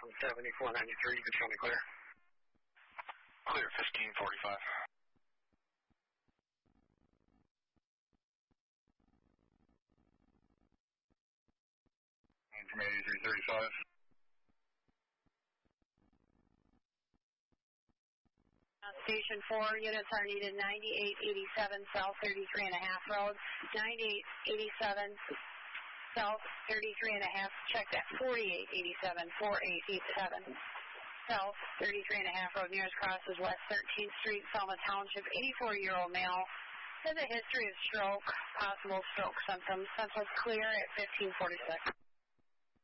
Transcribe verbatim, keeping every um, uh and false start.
from seventy-four ninety-three. You can show me clear. Clear, fifteen forty-five. From eighty-three thirty-five. Uh, Station four, units are needed ninety-eight eighty-seven South thirty-three and a half Road. ninety-eight eighty-seven South thirty-three and a half. Check that. forty-eight eighty-seven, forty-eight eighty-seven South thirty-three and a half Road. Nearest cross is West thirteenth Street, Selma Township. eighty-four-year-old male. Has a history of stroke, possible stroke symptoms. Symptoms clear at fifteen forty-six.